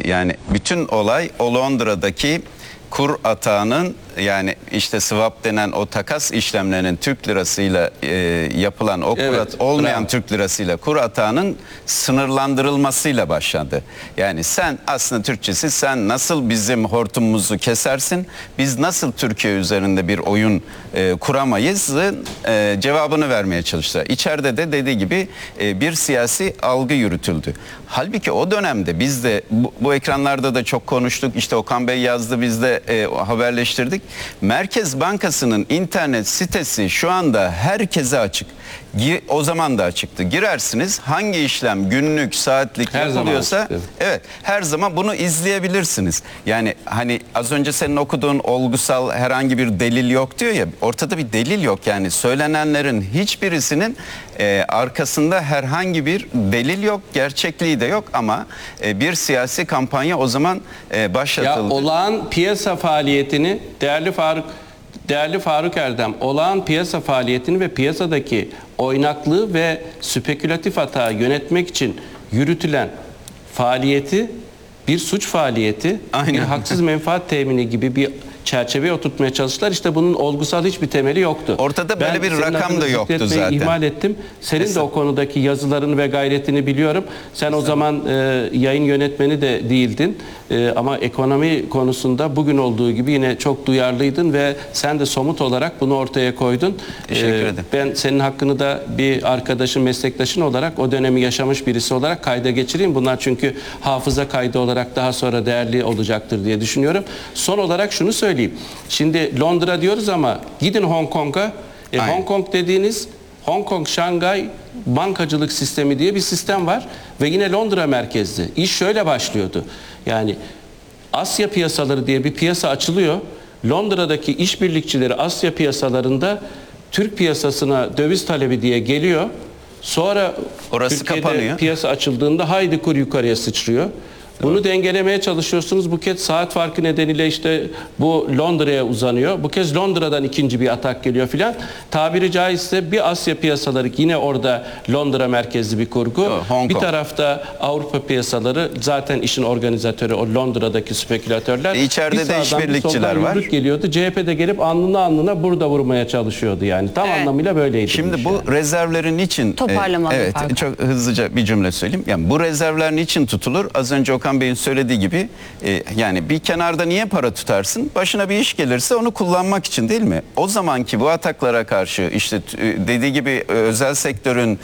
Yani bütün olay o Londra'daki kur atağının, yani işte swap denen o takas işlemlerinin Türk lirasıyla yapılan o olmayan Türk lirasıyla kur atağının sınırlandırılmasıyla başladı. Yani sen aslında Türkçesi, sen nasıl bizim hortumumuzu kesersin, biz nasıl Türkiye üzerinde bir oyun kuramayız cevabını vermeye çalıştılar. İçeride de dediği gibi bir siyasi algı yürütüldü. Halbuki o dönemde biz de bu ekranlarda da çok konuştuk. İşte Okan Bey yazdı, biz de haberleştirdik. Merkez Bankası'nın internet sitesi şu anda herkese açık. O zaman da açıktı. Girersiniz, hangi işlem günlük, saatlik her yapılıyorsa evet, her zaman bunu izleyebilirsiniz. Yani hani az önce senin okuduğun olgusal herhangi bir delil yok diyor ya, ortada bir delil yok. Yani söylenenlerin hiçbirisinin arkasında herhangi bir delil yok, gerçekliği de yok ama bir siyasi kampanya o zaman başlatıldı. Ya olağan piyasa faaliyetini Değerli Faruk Erdem, olağan piyasa faaliyetini ve piyasadaki oynaklığı ve spekülatif hatağı yönetmek için yürütülen faaliyeti bir suç faaliyeti, bir haksız menfaat temini gibi bir çerçeveye oturtmaya çalıştılar. İşte bunun olgusal hiçbir temeli yoktu. Ortada böyle bir rakam da yoktu zaten. İhmal ettim. Senin de o konudaki yazılarını ve gayretini biliyorum. Sen o zaman yayın yönetmeni de değildin. Ama ekonomi konusunda bugün olduğu gibi yine çok duyarlıydın ve sen de somut olarak bunu ortaya koydun. Teşekkür ederim. Ben senin hakkını da bir arkadaşın, meslektaşın olarak, o dönemi yaşamış birisi olarak kayda geçireyim. Bunlar çünkü hafıza kaydı olarak daha sonra değerli olacaktır diye düşünüyorum. Son olarak şunu söyleyeyim. Şimdi Londra diyoruz ama gidin Hong Kong'a. Hong Kong dediğiniz Hong Kong Şangay bankacılık sistemi diye bir sistem var ve yine Londra merkezli. İş şöyle başlıyordu. Yani Asya piyasaları diye bir piyasa açılıyor. Londra'daki işbirlikçileri Asya piyasalarında Türk piyasasına döviz talebi diye geliyor. Sonra orası Türkiye'de kapanıyor. Piyasa açıldığında haydi kur yukarıya sıçrıyor. Bunu dengelemeye çalışıyorsunuz. Bu kez saat farkı nedeniyle işte bu Londra'ya uzanıyor. Bu kez Londra'dan ikinci bir atak geliyor filan. Tabiri caizse bir Asya piyasaları yine orada Londra merkezli bir kurgu. Bir tarafta Avrupa piyasaları, zaten işin organizatörü o Londra'daki spekülatörler. İçeride de işbirlikçiler var. Geliyordu. CHP de gelip alnına burada vurmaya çalışıyordu yani. Tam anlamıyla böyleydi. Şimdi bu rezervlerin için evet, çok hızlıca bir cümle söyleyeyim. Yani bu rezervler niçin tutulur? Az önce Okan Bey'in söylediği gibi yani bir kenarda niye para tutarsın? Başına bir iş gelirse onu kullanmak için, değil mi? O zamanki bu ataklara karşı işte dediği gibi özel sektörün,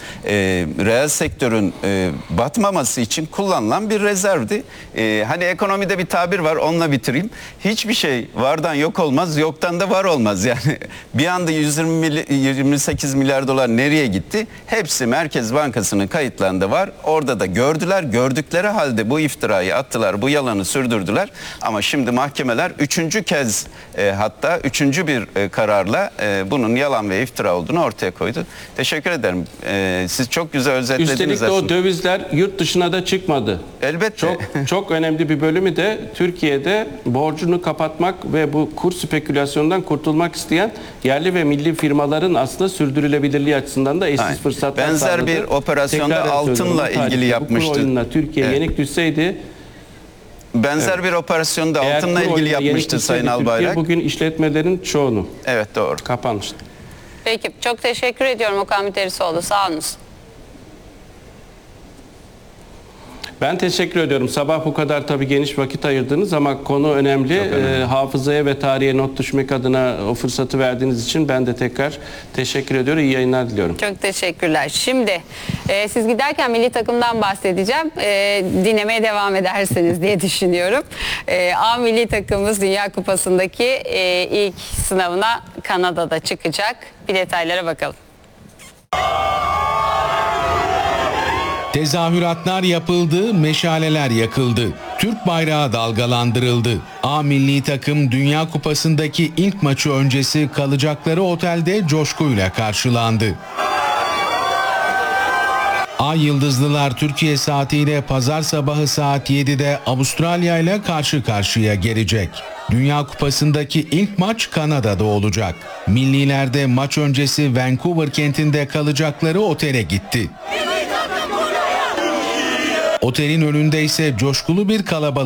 reel sektörün batmaması için kullanılan bir rezervdi. Hani ekonomide bir tabir var, onunla bitireyim. Hiçbir şey vardan yok olmaz, yoktan da var olmaz. Yani bir anda 128 milyar dolar nereye gitti? Hepsi Merkez Bankası'nın kayıtlarında var. Orada da gördüler. Gördükleri halde bu iftirayı attılar, bu yalanı sürdürdüler. Ama şimdi mahkemeler üçüncü kez hatta üçüncü bir kararla bunun yalan ve iftira olduğunu ortaya koydu. Teşekkür ederim. Siz çok güzel özetlediniz. Üstelik de aslında. o dövizler yurt dışına da çıkmadı. Elbette. Çok önemli bir bölümü de Türkiye'de borcunu kapatmak ve bu kur spekülasyonundan kurtulmak isteyen yerli ve milli firmaların aslında sürdürülebilirliği açısından da eşsiz fırsatlar benzer sağladı. bir operasyonda altınla ilgili yapmıştı. Bu kur oyununa Türkiye yenik düşseydi, benzer bir operasyonda altınla ilgili yapmıştı Sayın Albayrak. Bugün işletmelerin çoğunu doğru kapanmıştı. Peki, çok teşekkür ediyorum Okan Müderrisoğlu. Sağ olunuz. Ben teşekkür ediyorum. Sabah bu kadar tabii geniş vakit ayırdınız ama konu önemli. Hafızaya ve tarihe not düşmek adına o fırsatı verdiğiniz için ben de tekrar teşekkür ediyorum. İyi yayınlar diliyorum. Çok teşekkürler. Şimdi siz giderken milli takımdan bahsedeceğim. Dinlemeye devam edersiniz diye düşünüyorum. A milli takımımız Dünya Kupası'ndaki ilk sınavına Kanada'da çıkacak. Bir detaylara bakalım. Tezahüratlar yapıldı, meşaleler yakıldı. Türk bayrağı dalgalandırıldı. A milli takım Dünya Kupası'ndaki ilk maçı öncesi kalacakları otelde coşkuyla karşılandı. A Yıldızlılar Türkiye saatiyle pazar sabahı saat 7'de Avustralya ile karşı karşıya gelecek. Dünya Kupası'ndaki ilk maç Kanada'da olacak. Milliler de maç öncesi Vancouver kentinde kalacakları otele gitti. Otelin önünde ise coşkulu bir kalabalık